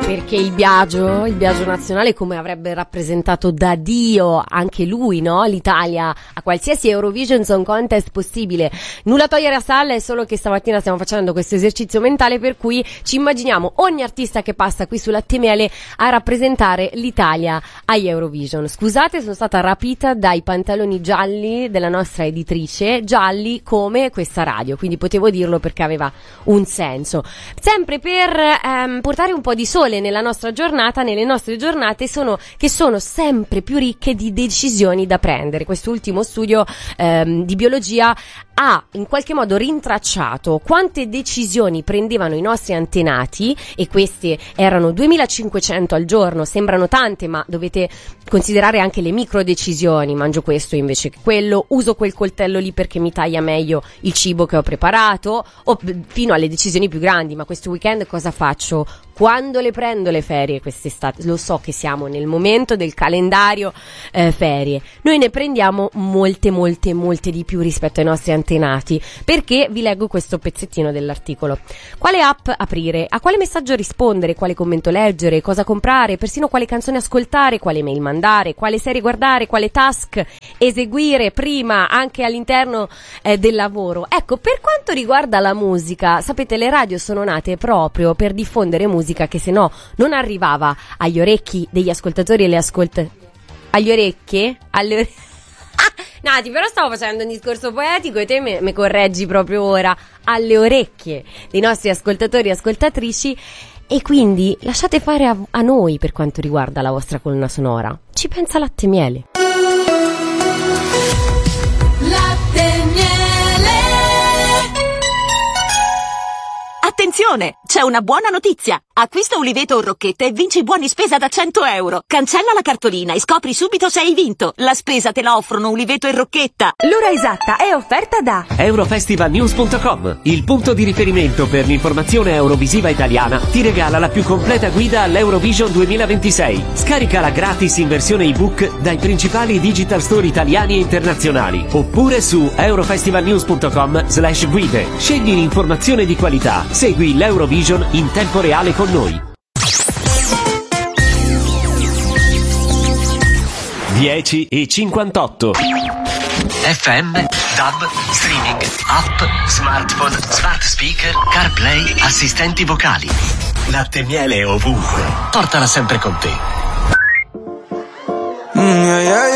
Perché il Biagio nazionale, come avrebbe rappresentato da Dio anche lui, no? L'Italia a qualsiasi Eurovision Song Contest possibile. Nulla togliere a Salla, è solo che stamattina stiamo facendo questo esercizio mentale per cui ci immaginiamo ogni artista che passa qui sulla Temele a rappresentare l'Italia agli Eurovision. Scusate, sono stata rapita dai pantaloni gialli della nostra editrice, gialli come questa radio, quindi potevo dirlo perché aveva un senso. Sempre per portare un po' di sole nella nostra giornata, nelle nostre giornate che sono sempre più ricche di decisioni da prendere. Quest'ultimo studio di biologia ha in qualche modo rintracciato quante decisioni prendevano i nostri antenati, e queste erano 2500 al giorno. Sembrano tante, ma dovete considerare anche le micro decisioni: mangio questo invece che quello, uso quel coltello lì perché mi taglia meglio il cibo che ho preparato, o fino alle decisioni più grandi: ma questo weekend cosa faccio? Quando le prendo le ferie quest'estate? Lo so che siamo nel momento del calendario ferie. Noi ne prendiamo molte di più rispetto ai nostri antenati, perché vi leggo questo pezzettino dell'articolo. Quale app aprire? A quale messaggio rispondere? Quale commento leggere? Cosa comprare? Persino quale canzone ascoltare? Quale mail mandare? Quale serie guardare? Quale task eseguire prima anche all'interno del lavoro? Ecco, per quanto riguarda la musica, sapete, le radio sono nate proprio per diffondere musica che se no non arrivava agli orecchi degli ascoltatori e le agli orecchie? Nati, però stavo facendo un discorso poetico e te me correggi proprio ora. Alle orecchie dei nostri ascoltatori e ascoltatrici. E quindi lasciate fare a noi per quanto riguarda la vostra colonna sonora. Ci pensa Latte Miele. Latte Miele. Attenzione! C'è una buona notizia! Acquista Uliveto o Rocchetta e vinci buoni spesa da 100 euro. Cancella la cartolina e scopri subito se hai vinto. La spesa te la offrono Uliveto e Rocchetta. L'ora esatta è offerta da Eurofestivalnews.com. Il punto di riferimento per l'informazione eurovisiva italiana ti regala la più completa guida all'Eurovision 2026. Scaricala gratis in versione ebook dai principali digital store italiani e internazionali, oppure su eurofestivalnews.com/guide. Scegli l'informazione di qualità. Segui l'Eurovision in tempo reale con noi. 10:58. FM, DAB, streaming, app, smartphone, smart speaker, CarPlay, assistenti vocali. Latte Miele ovunque. Portala sempre con te. Yeah, yeah,